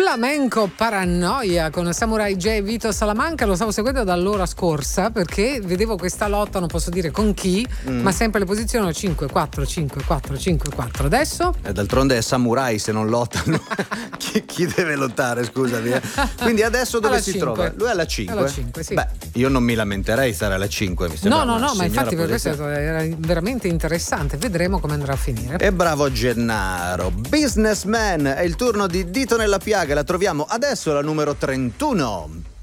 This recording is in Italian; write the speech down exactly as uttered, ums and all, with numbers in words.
Flamenco Paranoia con Samurai J e Vito Salamanca. Lo stavo seguendo dall'ora scorsa perché vedevo questa lotta, non posso dire con chi, mm. ma sempre le posizioni cinque quattro cinque quattro cinque quattro. Adesso? E d'altronde è samurai, se non lottano chi, chi deve lottare, scusami. Eh. Quindi adesso dove alla si cinque. trova? Lui è alla cinque. Alla cinque, sì. Beh, io non mi lamenterei stare alla cinque. Mi no, no, no, ma infatti per questo era veramente interessante. Vedremo come andrà a finire. E bravo Gennaro. Businessman, è il turno di Dito nella piaga. La troviamo adesso la numero trentuno.